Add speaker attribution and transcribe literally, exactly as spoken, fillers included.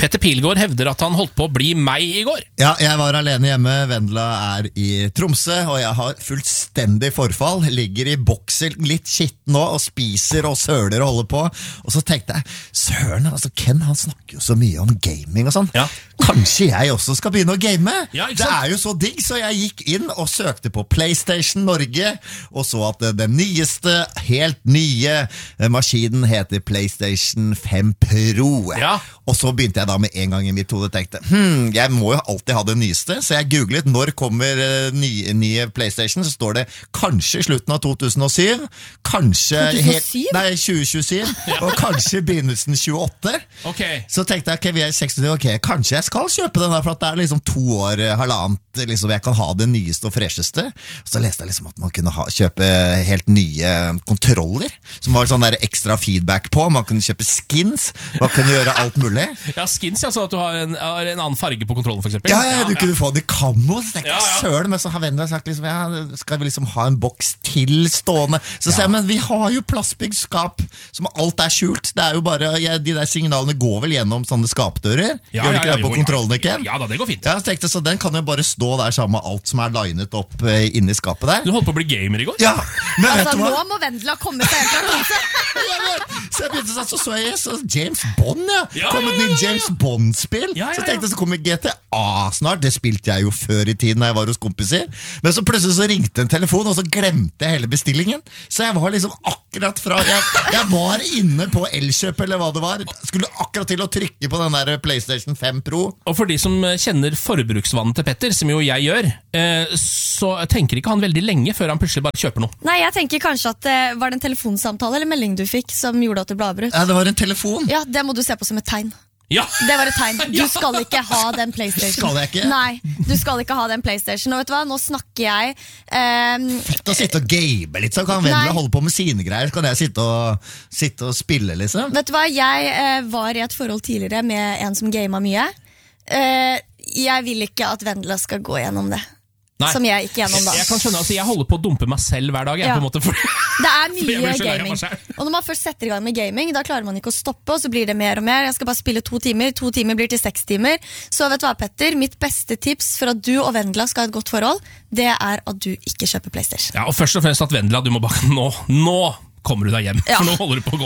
Speaker 1: Petter Pilgaard hevder at han holdt på å bli meg i går.
Speaker 2: Ja, jeg var alene hjemme, Vendela er i Tromsø, og jeg har fullstendig forfall, ligger i bokser litt skitten nå, og spiser og søler og holder på, og så tenkte jeg, søren, altså Ken han snakker jo så mye om gaming og sånn,
Speaker 1: ja.
Speaker 2: Kanskje jeg også skal begynne å game?
Speaker 1: Ja,
Speaker 2: det er jo så digg, så jeg gikk inn og søkte på PlayStation Norge, og så at den nyeste, helt nye maskinen heter PlayStation fem Pro.
Speaker 1: Ja.
Speaker 2: Og så begynte jeg da med en gang i mitt hode tenkte, hm, jeg må jo alltid ha det nyeste, så jeg googlet når kommer uh, nye, nye PlayStation, så står det kanskje slutten av to tusen og syv, kanskje
Speaker 3: to tusen og syv?
Speaker 2: Helt, nei, tjue tjuesyv, og kanskje begynnelsen tjueåtte.
Speaker 1: Okay.
Speaker 2: Så tenkte jeg, ok, vi er seksogtyve, ok, kanskje jeg skal kjøpe den der, for at det er liksom to år, halvannet, liksom jeg kan ha det nyeste og fresheste. Så leste jeg liksom at man kunne ha, kjøpe helt nye kontroller, som var sånn der ekstra feedback på, man kunne kjøpe skins, man kunne gjøre alt mulig.
Speaker 1: Ja, skins, ja, så at du har en, har en annen farge på kontrollen, for eksempel.
Speaker 2: Ja, ja, du
Speaker 1: ja,
Speaker 2: kunne
Speaker 1: ja.
Speaker 2: få det i kammo, så tenkte jeg,
Speaker 1: Ja, ja.
Speaker 2: søren, men så har vennen sagt liksom, ja, skal vi liksom ha en boks til stående? Så ja. Sier jeg, men vi har jo plastbyggskap, som alt er skjult, det er jo bare, ja, de der signalene går vel gjennom sånne skapdører,
Speaker 1: Ja,
Speaker 2: gjør det
Speaker 1: ja,
Speaker 2: ikke
Speaker 1: ja,
Speaker 2: det på
Speaker 1: jo,
Speaker 2: kontrollen, ikke?
Speaker 1: Ja, da, det går fint.
Speaker 2: Ja, så tenkte jeg, så den kan jo bare stå der sammen med alt som er linet opp eh, inne i skapet der.
Speaker 1: Du holdt på å bli gamer i går?
Speaker 2: Ja, men vet
Speaker 3: Altså,
Speaker 2: du hva?
Speaker 3: nå må Vendela komme seg helt fra Tromsø.
Speaker 2: Så jeg begynte sånn, så så jeg så James Bond, ja.
Speaker 1: Ja,
Speaker 2: Kom et
Speaker 1: ja, ja,
Speaker 2: nytt
Speaker 1: ja, ja.
Speaker 2: James Bond-spill.
Speaker 1: Ja, ja, ja.
Speaker 2: Så tenkte jeg, så kommer G T A snart. Det spilte jeg jo før i tiden da jeg var hos kompiser. Men så plutselig så ringte en telefon, og så glemte jeg hele bestillingen. Så jeg var liksom akkurat fra Jeg, jeg var inne på Elkjøp, eller hva det var. Skulle akkurat til å trykke på den der PlayStation fem Pro.
Speaker 1: Og for de som kjenner forbruksvanen til Petter, som jo jeg gjør, eh, så tenker ikke han veldig lenge før han plutselig bare kjøper noe.
Speaker 3: Nei, jeg tenker kanskje at det var det en telefonsamtale eller melding du fikk som gjorde at du ble avbrutt.
Speaker 2: Ja, det var en telefon.
Speaker 3: Ja, det må du se på som et tegn.
Speaker 1: Ja!
Speaker 3: Det var et tegn. Du skal ikke ha den PlayStation.
Speaker 2: Skal jeg ikke?
Speaker 3: Nei, du skal ikke ha den PlayStation. Og vet du hva, nå snakker jeg um,
Speaker 2: Fett å sitte og game litt, så kan Vendela
Speaker 3: Nei.
Speaker 2: holde på med sine greier. Så kan jeg sitte og, sitte og spille, liksom.
Speaker 3: Vet du hva, jeg eh, var i et forhold tidligere med en som gamet mye. Eh, jeg vil ikke at Vendela skal gå gjennom det.
Speaker 1: Nei.
Speaker 3: Som jeg gikk gjennom da.
Speaker 1: Jeg kan skjønne, altså jeg holder på å dumpe meg selv hver dag, jeg,
Speaker 3: Ja.
Speaker 1: på en måte. For...
Speaker 3: Det er
Speaker 1: Fordi jeg
Speaker 3: mye
Speaker 1: blir så lei av
Speaker 3: gaming.
Speaker 1: meg selv.
Speaker 3: Og når man først setter i gang med gaming, da klarer man ikke å stoppe, og så blir det mer og mer. Jeg skal bare spille to timer, to timer blir til seks timer. Så vet du hva, Petter, mitt beste tips for at du og Vendela skal ha et godt forhold, det er at du ikke kjøper PlayStation.
Speaker 1: Ja, og først og fremst at Vendela, du må bare, nå, nå kommer du deg hjem,
Speaker 3: Ja.
Speaker 1: for nå holder du på å gå.